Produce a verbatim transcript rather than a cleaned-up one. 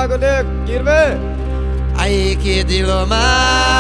água, nego. Tira, velho. Aí que digo mais.